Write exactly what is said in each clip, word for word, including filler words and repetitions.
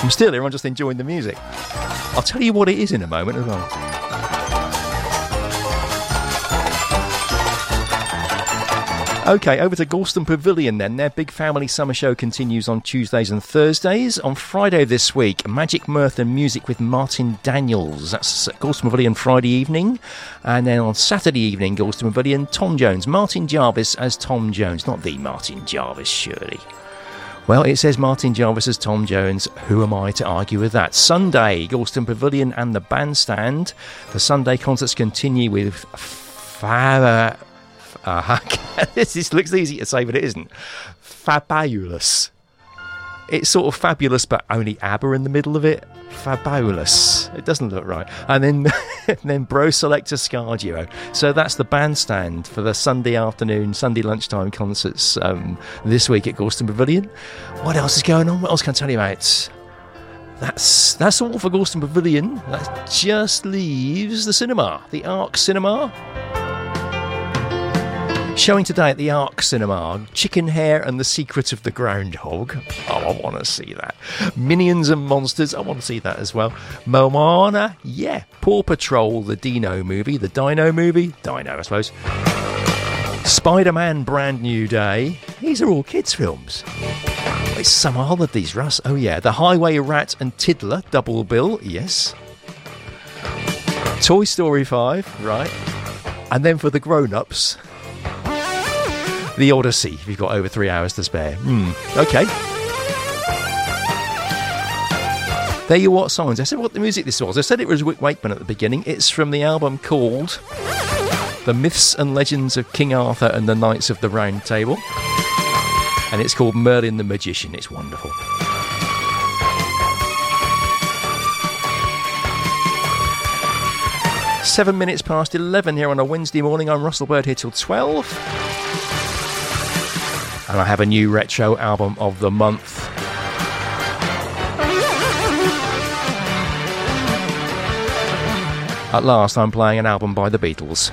I'm still here, I'm just enjoying the music. I'll tell you what it is in a moment as well. OK, over to Gorleston Pavilion then. Their big family summer show continues on Tuesdays and Thursdays. On Friday this week, Magic Mirth and Music with Martin Daniels. That's Gorleston Pavilion Friday evening. And then on Saturday evening, Gorleston Pavilion, Tom Jones. Martin Jarvis as Tom Jones. Not the Martin Jarvis, surely. Well, it says Martin Jarvis as Tom Jones. Who am I to argue with that? Sunday, Gorleston Pavilion and the Bandstand. The Sunday concerts continue with Fab... Uh, this, this looks easy to say, but it isn't. Fabulous. It's sort of fabulous, but only ABBA in the middle of it. Fabulous. It doesn't look right. And then, and then Bro Selector Ska Duo. So that's the Bandstand for the Sunday afternoon, Sunday lunchtime concerts um, this week at Gorleston Pavilion. What else is going on? What else can I tell you about? That's that's all for Gorleston Pavilion. That just leaves the cinema, the Arc Cinema. Showing today at the Arc Cinema, Chicken Hare and the Secret of the Groundhog. Oh, I want to see that. Minions and Monsters, I want to see that as well. Moana, yeah. Paw Patrol, the Dino movie, the Dino movie, Dino I suppose. Spider-Man Brand New Day. These are all kids' films. It's summer holidays, Russ. Oh yeah, The Highway Rat and Tiddler, double bill, yes. Toy Story five, right. And then for the grown-ups... The Odyssey, if you've got over three hours to spare. Hmm, OK. There you what songs. I said what the music this was. I said it was Rick Wakeman at the beginning. It's from the album called The Myths and Legends of King Arthur and the Knights of the Round Table. And it's called Merlin the Magician. It's wonderful. Seven minutes past eleven here on a Wednesday morning. I'm Russell Bird here till twelve. And I have a new retro album of the month. At last, I'm playing an album by the Beatles.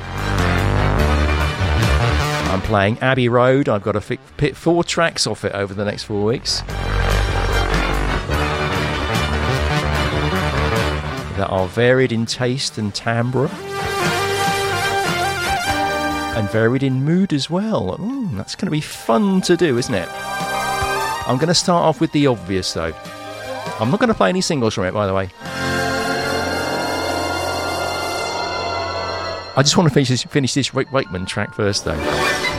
I'm playing Abbey Road. I've got to pick four tracks off it over the next four weeks. That are varied in taste and timbre. And varied in mood as well. Ooh, that's going to be fun to do, isn't it? I'm going to start off with the obvious, though. I'm not going to play any singles from it, by the way. I just want to finish this, finish this Rick Wakeman track first, though.